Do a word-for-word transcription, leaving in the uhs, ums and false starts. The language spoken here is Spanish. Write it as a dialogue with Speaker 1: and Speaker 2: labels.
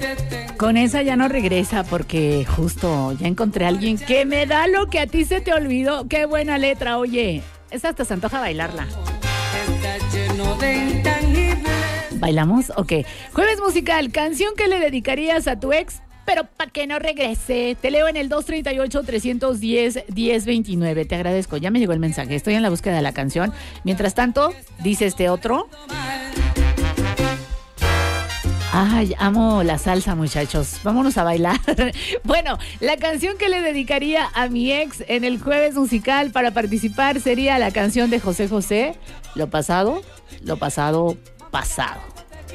Speaker 1: Con esa ya no regresa porque justo ya encontré a alguien que me da lo que a ti se te olvidó. Qué buena letra, oye. Esa hasta se antoja bailarla. ¿Bailamos? Ok. Jueves musical, canción que le dedicarías a tu ex, pero para que no regrese. Te leo en el dos tres ocho, tres uno cero, diez veintinueve. Te agradezco. Ya me llegó el mensaje. Estoy en la búsqueda de la canción. Mientras tanto, dice este otro. Ay, amo la salsa, muchachos. Vámonos a bailar. Bueno, la canción que le dedicaría a mi ex en el jueves musical para participar sería la canción de José José, Lo pasado, lo pasado, pasado.